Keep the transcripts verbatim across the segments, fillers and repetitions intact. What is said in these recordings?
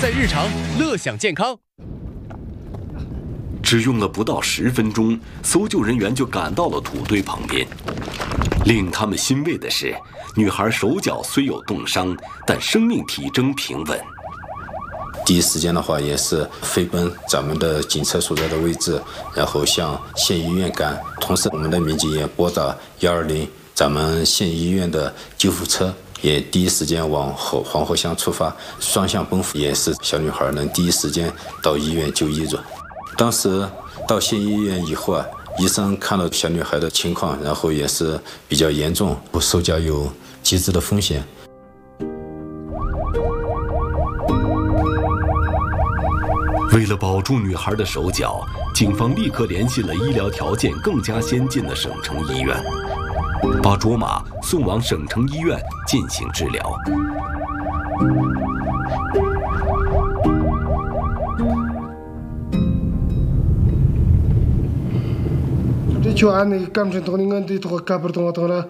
在日常，乐享健康。 只用了不到十分钟，搜救人员就赶到了土堆旁边。令他们欣慰的是，女孩手脚虽有冻伤，但生命体征平稳。 第一时间的话，也是飞奔咱们的警车所在的位置，然后向县医院赶。同时，我们的民警也拨打一二零，咱们县医院的救护车也第一时间往后黄河乡出发，双向奔赴，也是小女孩能第一时间到医院就医着。当时到县医院以后啊，医生看到小女孩的情况，然后也是比较严重，手脚有截肢的风险。 为了保住女孩的手脚，警方立刻联系了医疗条件更加先进的省城医院，把卓玛送往省城医院进行治疗。 就按那个感觉到你俺对头干不动动了。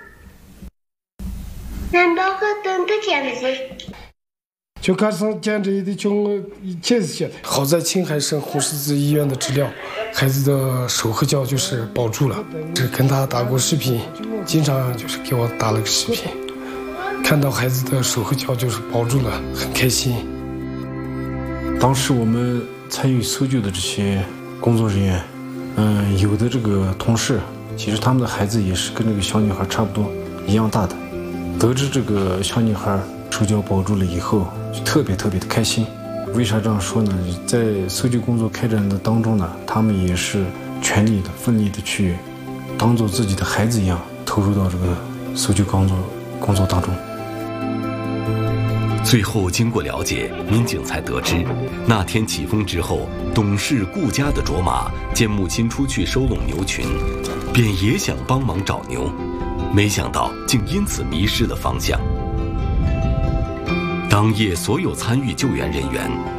难道和等的简直？就开始简直的穷解释些的。好在青海省红十字医院的治疗，孩子的手和脚就是保住了。是跟他打过视频，经常就是给我打了个视频，看到孩子的手和脚就是保住了，很开心。 当时我们参与搜救的这些工作人员，嗯，有的这个同事，其实他们的孩子也是跟这个小女孩差不多一样大的。得知这个小女孩手脚保住了以后，就特别特别的开心。为啥这样说呢？在搜救工作开展的当中呢，他们也是全力的、奋力的去当做自己的孩子一样投入到这个搜救工作工作当中。 最后经过了解，民警才得知，那天起风之后，懂事顾家的卓玛见母亲出去收拢牛群，便也想帮忙找牛，没想到竟因此迷失了方向。当夜所有参与救援人员